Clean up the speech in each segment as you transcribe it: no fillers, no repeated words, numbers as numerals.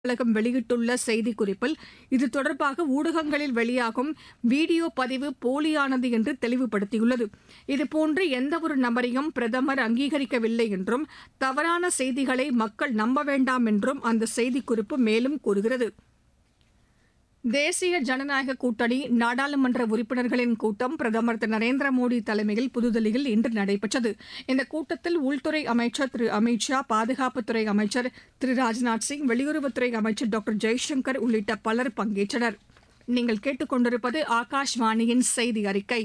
அலுவலகம் வெளியிட்டுள்ள செய்திக்குறிப்பில் இது தொடர்பாக ஊடகங்களில் வெளியாகும் வீடியோ பதிவு போலியானது என்று தெளிவுபடுத்தியுள்ளது. இதுபோன்ற எந்தவொரு நபரையும் பிரதமர் அங்கீகரிக்கவில்லை என்றும் தவறான செய்திகளை மக்கள் நம்ப வேண்டாம் என்றும் அந்த செய்திக்குறிப்பு மேலும் கூறுகிறது. தேசிய ஜனநாயக கூட்டணி நாடாளுமன்ற உறுப்பினர்களின் கூட்டம் பிரதமர் திரு நரேந்திர மோடி தலைமையில் புதுதில்லியில் இன்று நடைபெற்றது. இந்த கூட்டத்தில் உள்துறை அமைச்சர் திரு அமித் ஷா, பாதுகாப்புத்துறை அமைச்சர் திரு ராஜ்நாத் சிங், வெளியுறவுத்துறை அமைச்சர் டாக்டர் ஜெய்சங்கர் உள்ளிட்ட பலர் பங்கேற்றனர். நீங்கள் கேட்டுக் கொண்டிருப்பது ஆகாஷ்வாணியின் செய்தி அறிக்கை.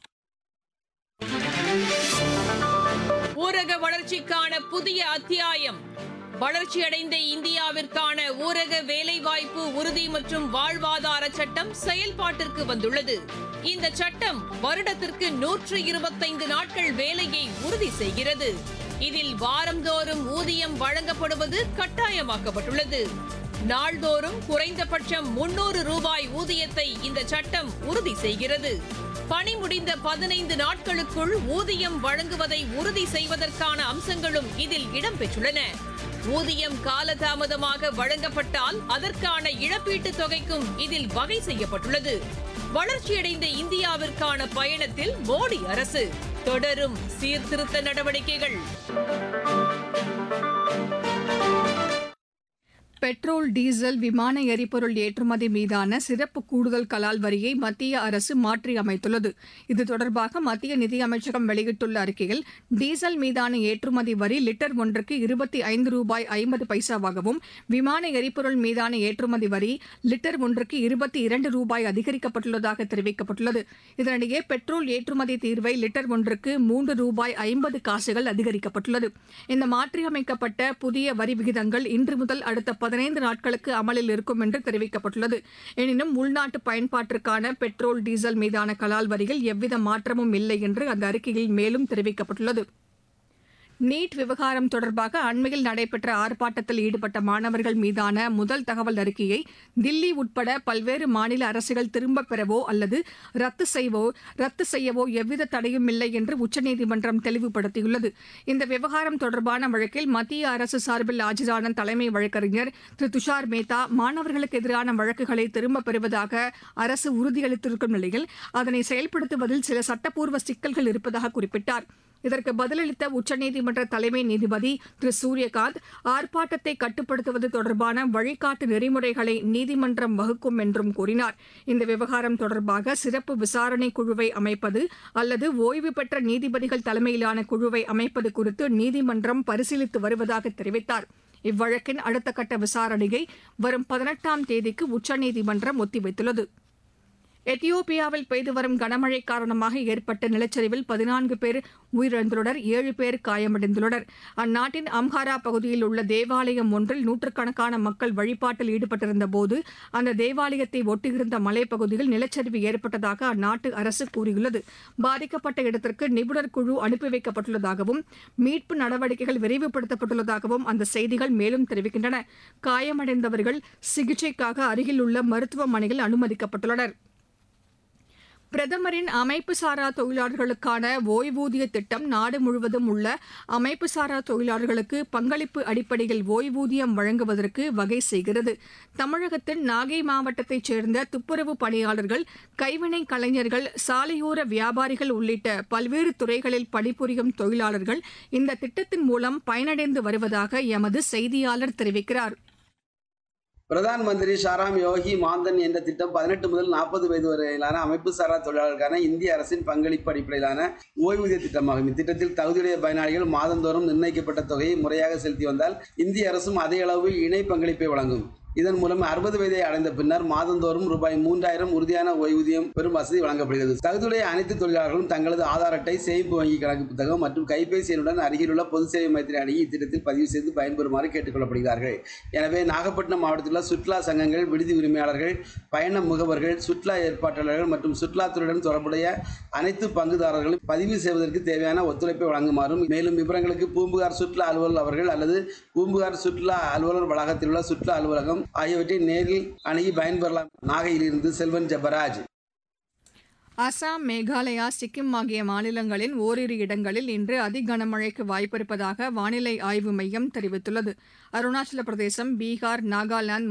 ஊரக வளர்ச்சிக்கான புதிய அத்தியாயம். வளர்ச்சியடைந்த இந்தியாவிற்கான ஊரக வேலைவாய்ப்பு உறுதி மற்றும் வாழ்வாதார சட்டம் செயல்பாட்டிற்கு வந்துள்ளது. இந்த சட்டம் வருடத்திற்கு 125 நாட்கள் வேலையை உறுதி செய்கிறது. இதில் வாரந்தோறும் ஊதியம் வழங்கப்படுவது கட்டாயமாக்கப்பட்டுள்ளது. நாள்தோறும் குறைந்தபட்சம் 300 ரூபாய் ஊதியத்தை இந்த சட்டம் உறுதி செய்கிறது. பணி முடிந்த 15 நாட்களுக்குள் ஊதியம் வழங்குவதை உறுதி செய்வதற்கான அம்சங்களும் இதில் இடம்பெற்றுள்ளன. ஊதியம் காலதாமதமாக வழங்கப்பட்டால் அதற்கான இழப்பீட்டுத் தொகைக்கும் இதில் வகை செய்யப்பட்டுள்ளது. வளர்ச்சியடைந்த இந்தியாவிற்கான பயணத்தில் மோடி அரசு தொடரும் சீர்திருத்த நடவடிக்கைகள். பெட்ரோல், டீசல், விமான எரிபொருள் ஏற்றுமதி மீதான சிறப்பு கூடுதல் கலால் வரியை மத்திய அரசு மாற்றியமைத்துள்ளது. இது தொடர்பாக மத்திய நிதியமைச்சகம் வெளியிட்டுள்ள அறிக்கையில், டீசல் மீதான ஏற்றுமதி வரி லிட்டர் ஒன்றுக்கு 25 ரூபாய் 50 பைசாவாகவும், விமான எரிபொருள் மீதான ஏற்றுமதி வரி லிட்டர் ஒன்றுக்கு 22 ரூபாய் அதிகரிக்கப்பட்டுள்ளதாக தெரிவிக்கப்பட்டுள்ளது. இதனிடையே பெட்ரோல் ஏற்றுமதி தீர்வை லிட்டர் ஒன்றுக்கு 3 ரூபாய் 50 காசுகள் அதிகரிக்கப்பட்டுள்ளது. இந்த மாற்றியமைக்கப்பட்ட புதிய வரி விகிதங்கள் இன்று முதல் அடுத்த 15 நாட்களுக்கு அமலில் இருக்கும் என்று தெரிவிக்கப்பட்டுள்ளது. எனினும் உள்நாட்டு பயன்பாட்டிற்கான பெட்ரோல், டீசல் மீதான கலால் வரியில் எவ்வித மாற்றமும் இல்லை என்று அந்த அறிக்கையில் மேலும் தெரிவிக்கப்பட்டுள்ளது. நீட் விவகாரம் தொடர்பாக அண்மையில் நடைபெற்ற ஆர்ப்பாட்டத்தில் ஈடுபட்ட மாணவர்கள் மீதான முதல் தகவல் அறிக்கையை தில்லி உட்பட பல்வேறு மாநில அரசுகள் திரும்பப் பெறவோ அல்லது ரத்து செய்யவோ எவ்வித தடையும் இல்லை என்று உச்சநீதிமன்றம் தெளிவுபடுத்தியுள்ளது. இந்த விவகாரம் தொடர்பான வழக்கில் மத்திய அரசு சார்பில் ஆஜரான தலைமை வழக்கறிஞர் திரு துஷார் மேத்தா, மாணவர்களுக்கு எதிரான வழக்குகளை திரும்பப் பெறுவதாக அரசு உறுதியளித்திருக்கும் நிலையில் அதனை செயல்படுத்துவதில் சில சட்டப்பூர்வ சிக்கல்கள் இருப்பதாக குறிப்பிட்டார். இதற்கு பதிலளித்த உச்சநீதிமன்ற தலைமை நீதிபதி திரு சூரியகாந்த், ஆர்ப்பாட்டத்தை கட்டுப்படுத்துவது தொடர்பான வழிகாட்டு நெறிமுறைகளை நீதிமன்றம் வகுக்கும் என்றும் கூறினார். இந்த விவகாரம் தொடர்பாக சிறப்பு விசாரணை குழுவை அமைப்பது அல்லது ஓய்வு பெற்ற நீதிபதிகள் தலைமையிலான குழுவை அமைப்பது குறித்து நீதிமன்றம் பரிசீலித்து வருவதாக தெரிவித்தார். இவ்வழக்கின் அடுத்த கட்ட விசாரணையை வரும் 18ஆம் தேதிக்கு உச்சநீதிமன்றம் ஒத்திவைத்துள்ளது. எத்தியோப்பியாவில் பெய்து வரும் கனமழை காரணமாக ஏற்பட்ட நிலச்சரிவில் 14 பேர் உயிரிழந்துள்ளனர், 7 பேர் காயமடைந்துள்ளனர். அந்நாட்டின் அம்ஹாரா பகுதியில் உள்ள தேவாலயம் ஒன்றில் நூற்றுக்கணக்கான மக்கள் வழிபாட்டில் ஈடுபட்டிருந்தபோது அந்த தேவாலயத்தை ஒட்டியிருந்த மலைப்பகுதியில் நிலச்சரிவு ஏற்பட்டதாக அந்நாட்டு அரசு கூறியுள்ளது. பாதிக்கப்பட்ட இடத்திற்கு நிபுணர் குழு அனுப்பி வைக்கப்பட்டுள்ளதாகவும் மீட்பு நடவடிக்கைகள் விரைவுபடுத்தப்பட்டுள்ளதாகவும் அந்த செய்திகள் மேலும் தெரிவிக்கின்றன. காயமடைந்தவர்கள் சிகிச்சைக்காக அருகில் உள்ள மருத்துவமனையில் அனுமதிக்கப்பட்டுள்ளனர். பிரதமரின் அமைப்புசாரா தொழிலாளர்களுக்கான ஓய்வூதிய திட்டம் நாடு முழுவதும் உள்ள அமைப்புசாரா தொழிலாளர்களுக்கு பங்களிப்பு அடிப்படையில் ஓய்வூதியம் வழங்குவதற்கு வகை செய்கிறது. தமிழகத்தின் நாகை மாவட்டத்தைச் சேர்ந்த துப்புரவு பணியாளர்கள், கைவினைக் கலைஞர்கள், சாலையோர வியாபாரிகள் உள்ளிட்ட பல்வேறு துறைகளில் பணிபுரியும் தொழிலாளர்கள் இந்த திட்டத்தின் மூலம் பயனடைந்து வருவதாக எமது செய்தியாளர் தெரிவிக்கிறார். பிரதான் மந்திரி ஷாராம் யோகி மான்தன் என்ற திட்டம் 18 முதல் 40 வயது வரையிலான அமைப்பு சாரா தொழிலாளர்களுக்கான இந்திய அரசின் பங்களிப்பு அடிப்படையிலான ஓய்வூதிய திட்டமாகும். இத்திட்டத்தில் தகுதியுடைய பயனாளிகள் மாதந்தோறும் நிர்ணயிக்கப்பட்ட தொகையை முறையாக செலுத்தி வந்தால் இந்திய அரசும் அதே அளவு இணை பங்களிப்பை வழங்கும். இதன் மூலம் 60 வயதை அடைந்த பின்னர் மாதந்தோறும் ரூபாய் 3000 உறுதியான ஓய்வூதியம் பெறும் வசதி வழங்கப்படுகிறது. தகுதியுடைய அனைத்து தொழிலாளர்களும் தங்களது ஆதார் அட்டை, சேமிப்பு வங்கி கணக்கு புத்தகம் மற்றும் கைபேசி எண்ணுடன் அருகிலுள்ள பொது சேவை மையத்தினை அணுகி இத்திட்டத்தில் பதிவு செய்து பயன்பெறுமாறு கேட்டுக் கொள்ளப்படுகிறார்கள். எனவே நாகப்பட்டினம் மாவட்டத்தில் உள்ள சுற்றுலா சங்கங்கள், விடுதி உரிமையாளர்கள், பயண முகவர்கள், சுற்றுலா ஏற்பாட்டாளர்கள் மற்றும் சுற்றுலாத்துறையுடன் தொடர்புடைய அனைத்து பங்குதாரர்களும் பதிவு செய்வதற்கு தேவையான ஒத்துழைப்பை வழங்குமாறும், மேலும் விவரங்களுக்கு பூம்புகார் சுற்றுலா அலுவலர் அவர்கள் அல்லது பூம்புகார் சுற்றுலா அலுவலர் வளாகத்தில் உள்ள சுற்றுலா அலுவலகம் ஆகியவற்றை நேரில் அணுகி பயன்பெறலாம். நாகையிலிருந்து செல்வன் ஜெபராஜ். அசாம், மேகாலயா, சிக்கிம் ஆகிய மாநிலங்களின் ஓரிரு இடங்களில் இன்று அதி கனமழைக்கு வாய்ப்பிருப்பதாக வானிலை ஆய்வு மையம் தெரிவித்துள்ளது. அருணாச்சல பிரதேசம், பீகார், நாகாலாந்து,